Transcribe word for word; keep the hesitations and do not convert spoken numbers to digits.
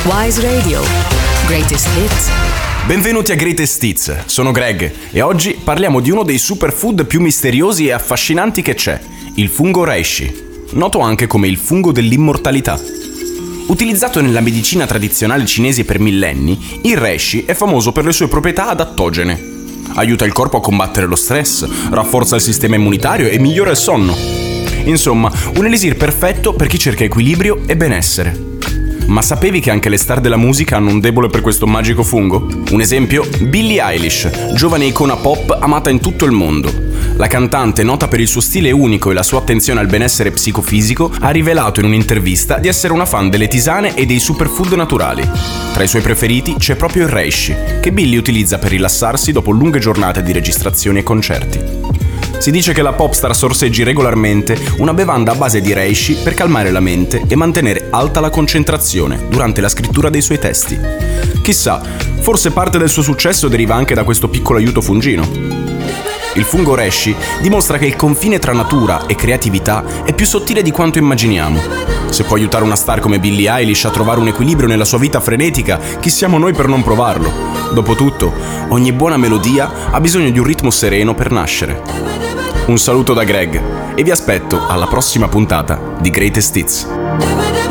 Wise Radio. Greatest Hits. Benvenuti a Greatest Hits, sono Greg e oggi parliamo di uno dei superfood più misteriosi e affascinanti che c'è, il fungo reishi, noto anche come il fungo dell'immortalità. Utilizzato nella medicina tradizionale cinese per millenni, il reishi è famoso per le sue proprietà adattogene. Aiuta il corpo a combattere lo stress, rafforza il sistema immunitario e migliora il sonno. Insomma, un elisir perfetto per chi cerca equilibrio e benessere. Ma sapevi che anche le star della musica hanno un debole per questo magico fungo? Un esempio? Billie Eilish, giovane icona pop amata in tutto il mondo. La cantante, nota per il suo stile unico e la sua attenzione al benessere psicofisico, ha rivelato in un'intervista di essere una fan delle tisane e dei superfood naturali. Tra i suoi preferiti c'è proprio il reishi, che Billie utilizza per rilassarsi dopo lunghe giornate di registrazioni e concerti. Si dice che la popstar sorseggi regolarmente una bevanda a base di reishi per calmare la mente e mantenere alta la concentrazione durante la scrittura dei suoi testi. Chissà, forse parte del suo successo deriva anche da questo piccolo aiuto fungino. Il fungo reishi dimostra che il confine tra natura e creatività è più sottile di quanto immaginiamo. Se può aiutare una star come Billie Eilish a trovare un equilibrio nella sua vita frenetica, chi siamo noi per non provarlo? Dopotutto, ogni buona melodia ha bisogno di un ritmo sereno per nascere. Un saluto da Greg e vi aspetto alla prossima puntata di Greatest Hits.